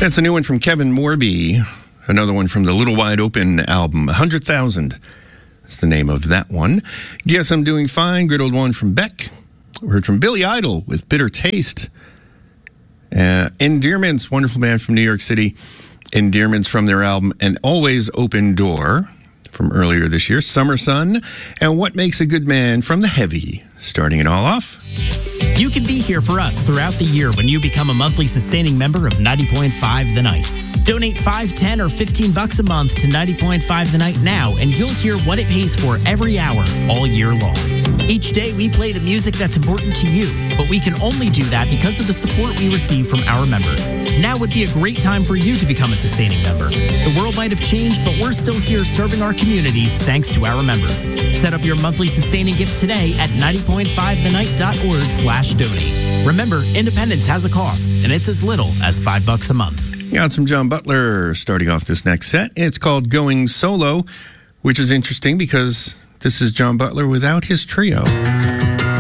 That's a new one from Kevin Morby. Another one from the Little Wide Open album, 100,000. That's the name of that one. Guess I'm Doing Fine, good old one from Beck. We heard from Billy Idol with Bitter Taste. Endearments, wonderful band from New York City. Endearments from their album An Always Open Door from earlier this year. Summer Sun. And What Makes a Good Man from The Heavy. Starting it all off. You can be here for us throughout the year when you become a monthly sustaining member of 90.5 The Night. Donate $5, $10, or $15 a month to 90.5 The Night now, and you'll hear what it pays for every hour, all year long. Each day, we play the music that's important to you, but we can only do that because of the support we receive from our members. Now would be a great time for you to become a sustaining member. The world might have changed, but we're still here serving our communities thanks to our members. Set up your monthly sustaining gift today at 90.5thennight.org/donate. Remember, independence has a cost, and it's as little as $5 a month. Got some John Butler starting off this next set. It's called Going Solo, which is interesting because this is John Butler without his trio.